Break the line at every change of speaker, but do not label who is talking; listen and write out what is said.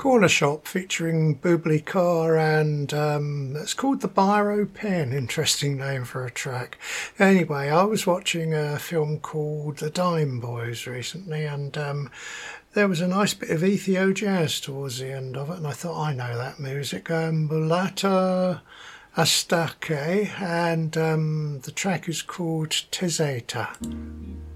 Corner Shop featuring Bublé Carr and it's called the Biro Pen. Interesting name for a track. Anyway, I was watching a film called The Dime Boys recently, and there was a nice bit of Ethio jazz towards the end of it, and I thought, I know that music. Mulata Astake, and the track is called Tezeta.